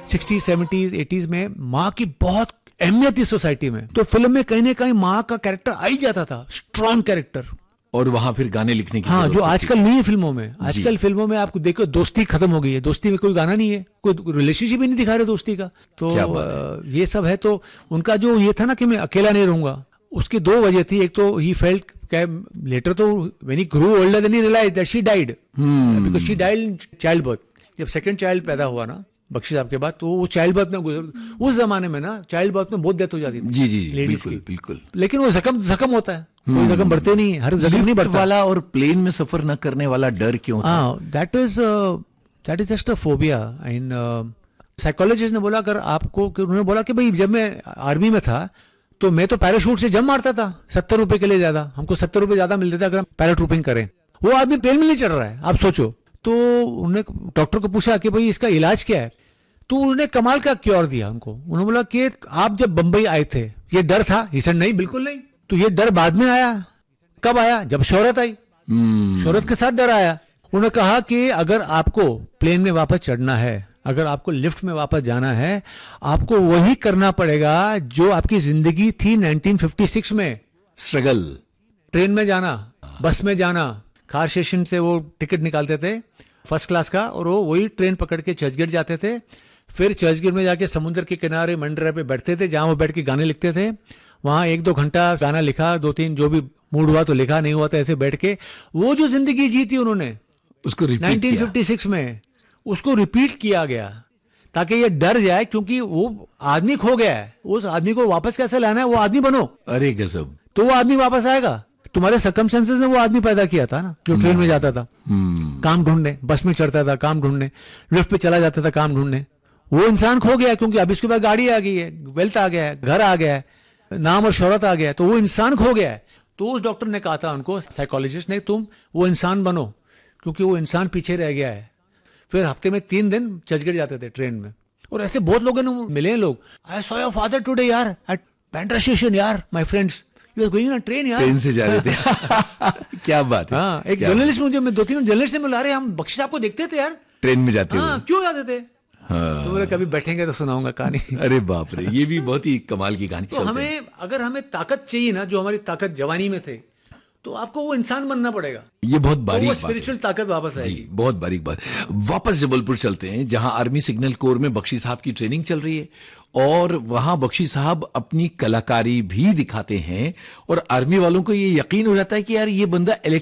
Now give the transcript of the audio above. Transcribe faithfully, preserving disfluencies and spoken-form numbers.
Sixties seventies eighties में माँ की बहुत अहमियत थी सोसाइटी में, तो फिल्म में कहीं ना कहीं माँ का कैरेक्टर आ ही जाता था, स्ट्रॉन्ग कैरेक्टर। और वहां फिर गाने लिखने की, हाँ, जो आजकल नहीं है फिल्मों में। आजकल फिल्मों में आपको देखो दोस्ती खत्म हो गई है, दोस्ती में कोई गाना नहीं है, कोई रिलेशनशिप ही नहीं दिखा रहे दोस्ती का। तो आ, ये सब है। तो उनका जो ये था ना कि मैं अकेला नहीं रहूंगा, उसकी दो वजह थी। एक तो ही फेल्ट लेटर, तो when he Guru older then he realised that she died, because she died in child birth. जब सेकंड चाइल्ड पैदा हुआ ना बख्शी साहब के बाद, तो वो चाइल्ड बर्थ में गुजर, उस जमाने में ना चाइल्ड बर्थ में बहुत डेथ हो जाती थी। जी जी लेडीज बिल्कुल की। बिल्कुल। लेकिन वो जख्म जख्म होता है, कोई जख्म बढ़ते नहीं है, हर जख्म नहीं बढ़ता वाला। और प्लेन में सफर न करने वाला डर क्यों था? हाँ, that is that is just a phobia. In psychologist ने बोला, अगर आपको, उन्होंने बोला कि भाई जब मैं आर्मी में था तो मैं तो पैराशूट से जंप मारता था, सत्तर रुपए के लिए ज्यादा, हमको सत्तर रुपए ज्यादा मिलते थे अगर हम पैराट्रूपिंग करें। वो आदमी प्लेन में नहीं चढ़ रहा है, आप सोचो। तो उन्होंने डॉक्टर को पूछा कि भाई इसका इलाज क्या है, तो उन्होंने कमाल का क्योर दिया उनको। उन्होंने बोला कि आप जब बंबई आए थे ये डर था? ही सेड नहीं, बिल्कुल नहीं। तो ये डर बाद में आया। कब आया? जब शोहरत आई, शोहरत के साथ डर आया। उन्होंने कहा कि अगर आपको प्लेन में वापस चढ़ना है, अगर आपको लिफ्ट में वापस जाना है, आपको वही करना पड़ेगा जो आपकी जिंदगी थी नाइनटीन फिफ्टी सिक्स में। स्ट्रगल। ट्रेन में जाना, बस में जाना, कार स्टेशन से वो टिकट निकालते थे फर्स्ट क्लास का, और वो वही ट्रेन पकड़ के चर्चगेट जाते थे। फिर चर्चगेट में जाके समुद्र के किनारे मंडरा पे बैठते थे, जहां वो बैठ के गाने लिखते थे। वहां एक दो घंटा गाना लिखा, दो तीन जो भी मूड हुआ तो लिखा, नहीं हुआ तो ऐसे बैठ के वो जो जिंदगी जी थी उन्होंने उसको रिपीट नाइनटीन फिफ्टी सिक्स में, उसको रिपीट किया गया ताकि ये डर जाए, क्योंकि वो आदमी खो गया है, उस आदमी को वापस कैसे लाना है, वो आदमी बनो। अरे गजब। तो वो आदमी वापस आएगा। तुम्हारे सर्कमस्टेंसेस ने वो आदमी पैदा किया था ना, जो ट्रेन में जाता था काम ढूंढने, बस में चढ़ता था काम ढूंढने, लिफ्ट पे चला जाता था काम ढूंढने। वो इंसान खो गया, क्योंकि अब इसके बाद गाड़ी आ गई है, वेल्थ आ गया है, घर आ गया है, नाम और शोहरत आ गया है, तो वो इंसान खो गया है। तो उस डॉक्टर ने कहा था उनको, साइकोलॉजिस्ट ने, तुम वो इंसान बनो, क्योंकि वो इंसान पीछे रह गया है। फिर हफ्ते में तीन दिन चर्चगेट जाते थे ट्रेन में। और ऐसे बहुत लोगों ने मिले हैं लोग, I saw your father today यार एट बैंड्रा स्टेशन यार, my friends you are going on train यार, ट्रेन से जा रहे थे। क्या बात है। हाँ, एक जर्नलिस्ट मुझे, मैं दो तीन जर्नलिस्ट से मिला रहे, हम बख्शी साहब को देखते थे यार ट्रेन में जाते हाँ, क्यों जाते थे? हाँ। तो बोले कभी बैठेंगे तो सुनाऊंगा कहानी। अरे बाप रे, ये भी बहुत ही कमाल की कहानी। तो हमें, अगर हमें ताकत चाहिए ना, जो हमारी ताकत जवानी में थे, तो आपको वो इंसान बनना पड़ेगा। ये बहुत बारीक तो वो स्पिरिचुअल ताकत वापस आएगी। जी, बहुत बारीक बात। वापस जबलपुर चलते हैं, जहां आर्मी सिग्नल कोर में बख्शी साहब की ट्रेनिंग चल रही है, और वहां बख्शी साहब अपनी कलाकारी भी दिखाते हैं, और आर्मी वालों को ये यकीन हो जाता है कि यार ये बंदा